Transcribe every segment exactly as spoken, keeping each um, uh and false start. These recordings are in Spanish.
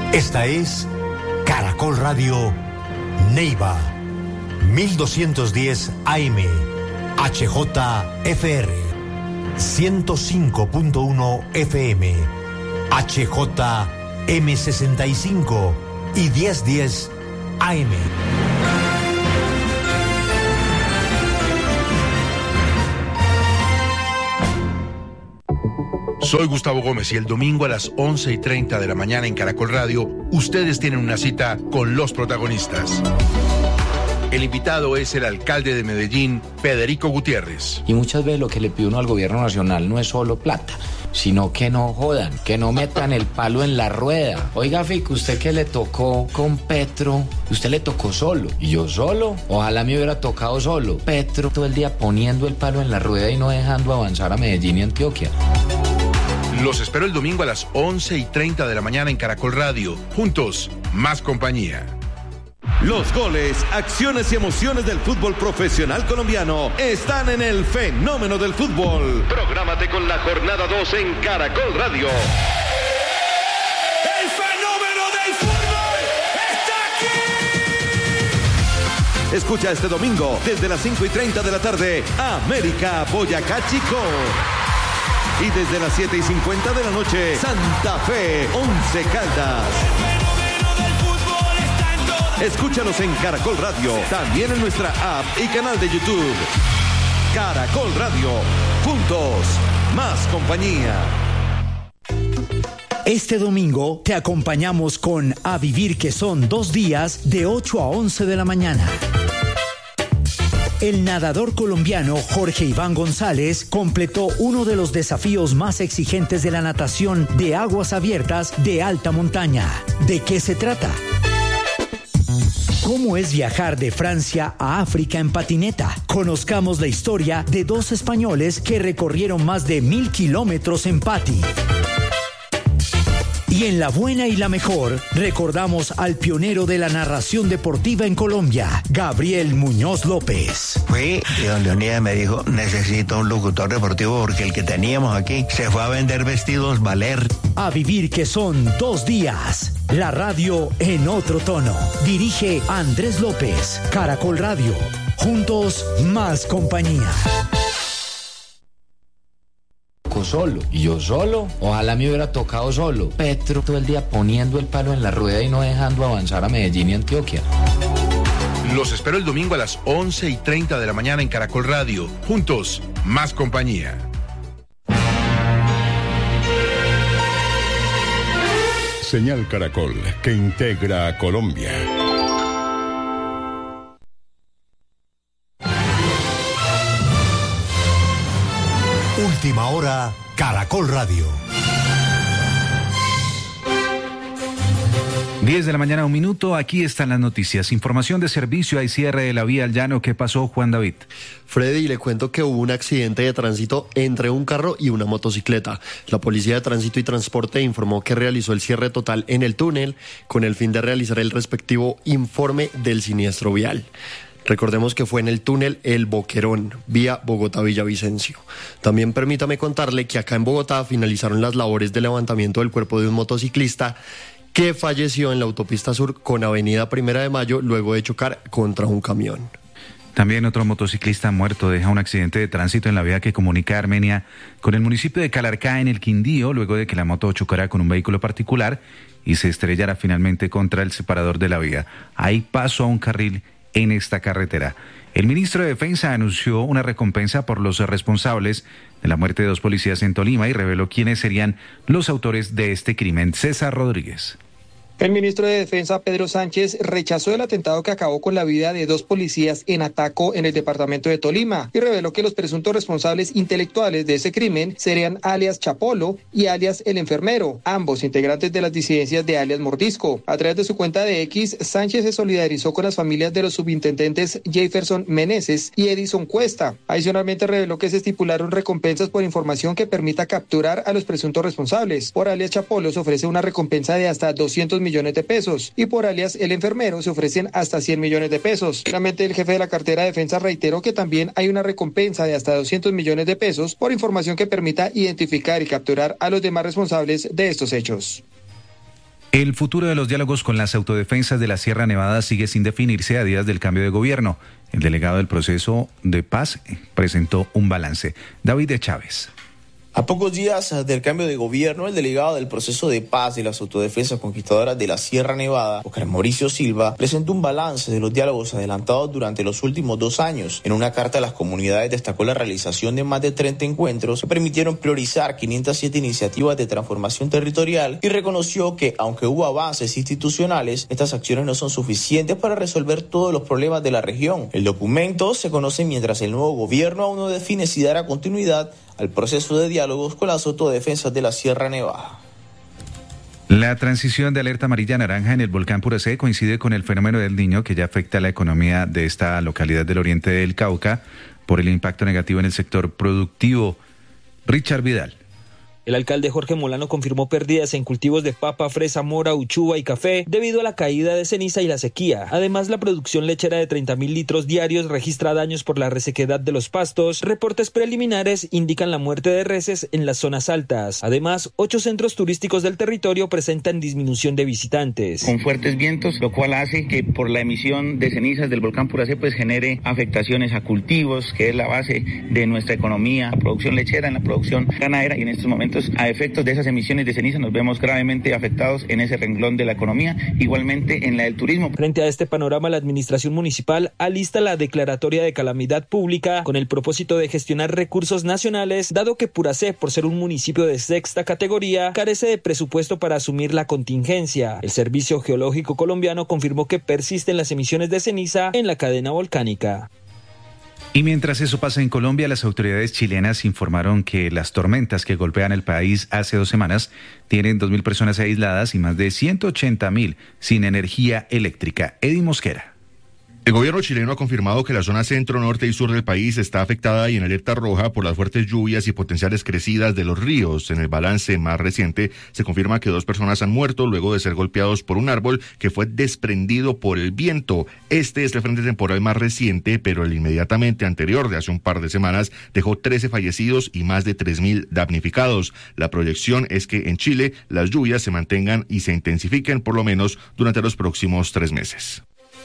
Esta es Caracol Radio Neiva, mil doscientos diez A M, H J F R, ciento cinco punto uno F M, H J M sesenta y cinco y mil diez A M. Soy Gustavo Gómez y el domingo a las once y treinta de la mañana en Caracol Radio, ustedes tienen una cita con los protagonistas. El invitado es el alcalde de Medellín, Federico Gutiérrez. Y muchas veces lo que le pide uno al gobierno nacional no es solo plata, sino que no jodan, que no metan el palo en la rueda. Oiga, Fico, usted que le tocó con Petro, usted le tocó solo, y yo solo. Ojalá me hubiera tocado solo. Petro todo el día poniendo el palo en la rueda y no dejando avanzar a Medellín y Antioquia. Los espero el domingo a las once y treinta de la mañana en Caracol Radio. Juntos, más compañía. Los goles, acciones y emociones del fútbol profesional colombiano están en el fenómeno del fútbol. Prográmate con la jornada dos en Caracol Radio. ¡El fenómeno del fútbol está aquí! Escucha este domingo desde las cinco y treinta de la tarde, América Boyacá Chico. Y desde las siete y cincuenta de la noche, Santa Fe, Once Caldas. Escúchanos en Caracol Radio, también en nuestra app y canal de YouTube. Caracol Radio, juntos, más compañía. Este domingo te acompañamos con A Vivir, que son dos días de ocho a once de la mañana. El nadador colombiano Jorge Iván González completó uno de los desafíos más exigentes de la natación de aguas abiertas de alta montaña. ¿De qué se trata? ¿Cómo es viajar de Francia a África en patineta? Conozcamos la historia de dos españoles que recorrieron más de mil kilómetros en pati. Y en La Buena y la Mejor, recordamos al pionero de la narración deportiva en Colombia, Gabriel Muñoz López. Fui y don Leonidas me dijo, necesito un locutor deportivo porque el que teníamos aquí se fue a vender vestidos Valer. A Vivir, que son dos días. La radio en otro tono. Dirige Andrés López. Caracol Radio. Juntos, más compañía. Solo, y yo solo. Ojalá me hubiera tocado solo. Petro todo el día poniendo el palo en la rueda y no dejando avanzar a Medellín y Antioquia. Los espero el domingo a las once y treinta de la mañana en Caracol Radio. Juntos, más compañía. Señal Caracol, que integra a Colombia. Última hora, Caracol Radio. diez de la mañana, un minuto. Aquí están las noticias. Información de servicio. Hay cierre de la vía al llano. ¿Qué pasó, Juan David? Freddy, le cuento que hubo un accidente de tránsito entre un carro y una motocicleta. La Policía de Tránsito y Transporte informó que realizó el cierre total en el túnel con el fin de realizar el respectivo informe del siniestro vial. Recordemos que fue en el túnel El Boquerón, vía Bogotá-Villavicencio. También permítame contarle que acá en Bogotá finalizaron las labores de levantamiento del cuerpo de un motociclista que falleció en la autopista sur con avenida Primera de Mayo luego de chocar contra un camión. También otro motociclista muerto deja un accidente de tránsito en la vía que comunica Armenia con el municipio de Calarcá en el Quindío, luego de que la moto chocara con un vehículo particular y se estrellara finalmente contra el separador de la vía. Hay paso a un carril en esta carretera. El ministro de Defensa anunció una recompensa por los responsables de la muerte de dos policías en Tolima y reveló quiénes serían los autores de este crimen. César Rodríguez. El ministro de Defensa, Pedro Sánchez, rechazó el atentado que acabó con la vida de dos policías en Ataco, en el departamento de Tolima, y reveló que los presuntos responsables intelectuales de ese crimen serían alias Chapolo y alias El Enfermero, ambos integrantes de las disidencias de alias Mordisco. A través de su cuenta de X, Sánchez se solidarizó con las familias de los subintendentes Jefferson Meneses y Edison Cuesta. Adicionalmente reveló que se estipularon recompensas por información que permita capturar a los presuntos responsables. Por alias Chapolo se ofrece una recompensa de hasta doscientos millones de pesos y por alias El Enfermero se ofrecen hasta cien millones de pesos. Finalmente, el jefe de la cartera de defensa reiteró que también hay una recompensa de hasta doscientos millones de pesos por información que permita identificar y capturar a los demás responsables de estos hechos. El futuro de los diálogos con las autodefensas de la Sierra Nevada sigue sin definirse a días del cambio de gobierno. El delegado del proceso de paz presentó un balance. David de Chávez. A pocos días del cambio de gobierno, el delegado del proceso de paz de las autodefensas conquistadoras de la Sierra Nevada, Oscar Mauricio Silva, presentó un balance de los diálogos adelantados durante los últimos dos años. En una carta a las comunidades destacó la realización de más de treinta encuentros que permitieron priorizar quinientas siete iniciativas de transformación territorial y reconoció que, aunque hubo avances institucionales, estas acciones no son suficientes para resolver todos los problemas de la región. El documento se conoce mientras el nuevo gobierno aún no define si dará continuidad al proceso de diálogos con las autodefensas de la Sierra Nevada. La transición de alerta amarilla a naranja en el volcán Puracé coincide con el fenómeno del Niño que ya afecta a la economía de esta localidad del oriente del Cauca por el impacto negativo en el sector productivo. Richard Vidal. El alcalde Jorge Molano confirmó pérdidas en cultivos de papa, fresa, mora, uchuva y café debido a la caída de ceniza y la sequía. Además, la producción lechera de treinta mil litros diarios registra daños por la resequedad de los pastos. Reportes preliminares indican la muerte de reses en las zonas altas. Además, ocho centros turísticos del territorio presentan disminución de visitantes. Con fuertes vientos, lo cual hace que por la emisión de cenizas del volcán Puracé pues genere afectaciones a cultivos, que es la base de nuestra economía, la producción lechera, en la producción ganadera, y en estos momentos a efectos de esas emisiones de ceniza nos vemos gravemente afectados en ese renglón de la economía, igualmente en la del turismo. Frente a este panorama, la administración municipal alista la declaratoria de calamidad pública con el propósito de gestionar recursos nacionales, dado que Puracé, por ser un municipio de sexta categoría, carece de presupuesto para asumir la contingencia. El Servicio Geológico Colombiano confirmó que persisten las emisiones de ceniza en la cadena volcánica. Y mientras eso pasa en Colombia, las autoridades chilenas informaron que las tormentas que golpean el país hace dos semanas tienen dos mil personas aisladas y más de ciento ochenta mil sin energía eléctrica. Eddie Mosquera. El gobierno chileno ha confirmado que la zona centro, norte y sur del país está afectada y en alerta roja por las fuertes lluvias y potenciales crecidas de los ríos. En el balance más reciente se confirma que dos personas han muerto luego de ser golpeados por un árbol que fue desprendido por el viento. Este es el frente temporal más reciente, pero el inmediatamente anterior de hace un par de semanas dejó trece fallecidos y más de tres mil damnificados. La proyección es que en Chile las lluvias se mantengan y se intensifiquen por lo menos durante los próximos tres meses.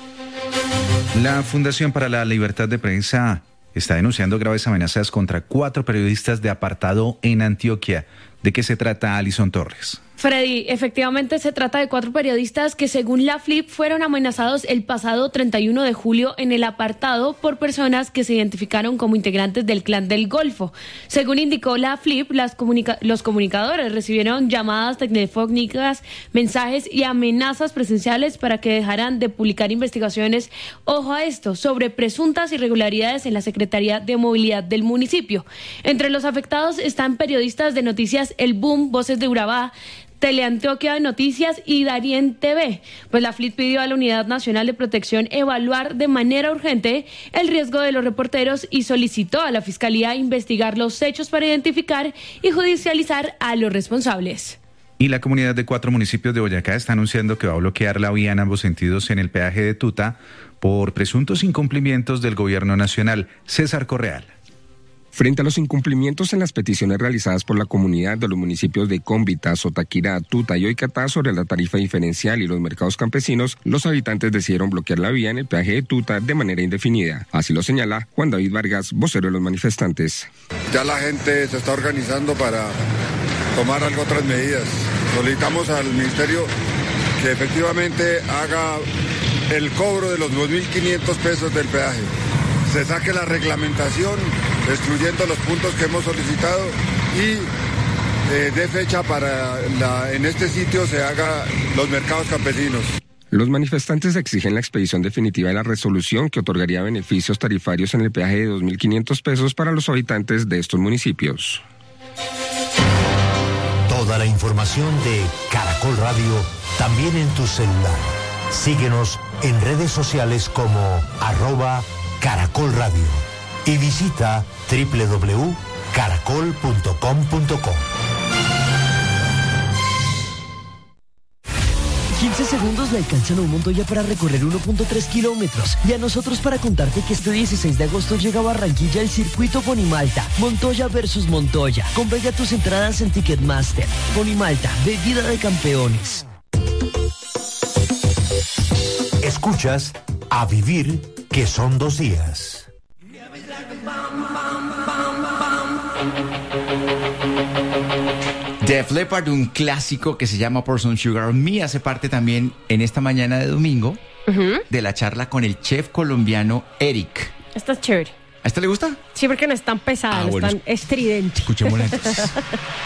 La Fundación para la Libertad de Prensa está denunciando graves amenazas contra cuatro periodistas de Apartado en Antioquia. ¿De qué se trata, Alison Torres? Freddy, efectivamente se trata de cuatro periodistas que según la F L I P fueron amenazados el pasado treinta y uno de julio en el Apartado por personas que se identificaron como integrantes del Clan del Golfo. Según indicó la F L I P, las comunica- los comunicadores recibieron llamadas telefónicas, mensajes y amenazas presenciales para que dejaran de publicar investigaciones, ojo a esto, sobre presuntas irregularidades en la Secretaría de Movilidad del municipio. Entre los afectados están periodistas de noticias El Boom, Voces de Urabá, Teleantioquia de Noticias y Darien T V. Pues la F L I P pidió a la Unidad Nacional de Protección evaluar de manera urgente el riesgo de los reporteros y solicitó a la Fiscalía investigar los hechos para identificar y judicializar a los responsables. Y la comunidad de cuatro municipios de Boyacá está anunciando que va a bloquear la vía en ambos sentidos en el peaje de Tuta por presuntos incumplimientos del gobierno nacional. César Correal. Frente a los incumplimientos en las peticiones realizadas por la comunidad de los municipios de Cómbita, Sotaquirá, Tuta y Oicatá sobre la tarifa diferencial y los mercados campesinos, los habitantes decidieron bloquear la vía en el peaje de Tuta de manera indefinida. Así lo señala Juan David Vargas, vocero de los manifestantes. Ya la gente se está organizando para tomar algo otras medidas. Solicitamos al ministerio que efectivamente haga el cobro de los dos mil quinientos pesos del peaje. Se saque la reglamentación, excluyendo los puntos que hemos solicitado y eh, dé fecha para la, en este sitio se haga los mercados campesinos. Los manifestantes exigen la expedición definitiva de la resolución que otorgaría beneficios tarifarios en el peaje de dos mil quinientos pesos para los habitantes de estos municipios. Toda la información de Caracol Radio también en tu celular. Síguenos en redes sociales como arroba Caracol Radio y visita doble u doble u doble u punto caracol punto com punto co. quince segundos le alcanzan a un Montoya para recorrer uno punto tres kilómetros y a nosotros para contarte que este dieciséis de agosto llega a Barranquilla el circuito Ponimalta, Montoya versus Montoya. Compra ya tus entradas en Ticketmaster. Ponimalta, bebida de campeones. Escuchas A Vivir, que son dos días. Def Leppard, un clásico que se llama Pour Some Sugar on Me, hace parte también en esta mañana de domingo uh-huh. de la charla con el chef colombiano Eric. Esta es chévere. ¿A este le gusta? Sí, porque no es tan pesada, ah, no bueno, es tan estridente. Escuchémosla entonces.